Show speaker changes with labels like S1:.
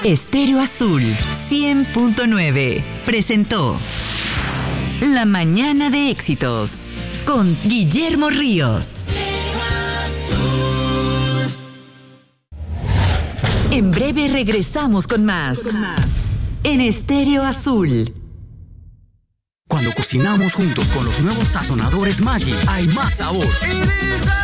S1: Estéreo Azul 100.9 presentó La Mañana de Éxitos con Guillermo Ríos. En breve regresamos con más en Estéreo Azul.
S2: Cuando cocinamos juntos con los nuevos sazonadores Maggi, hay más sabor.